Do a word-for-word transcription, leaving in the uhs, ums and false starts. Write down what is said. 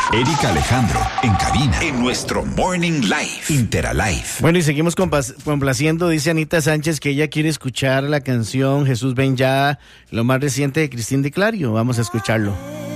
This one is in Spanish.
Erika Alejandro, en cabina, en nuestro Morning Live, Interalife. Bueno, y seguimos compa- complaciendo, dice Anita Sánchez que ella quiere escuchar la canción Jesús Ven Ya, lo más reciente de Cristín Di Clario. Vamos a escucharlo.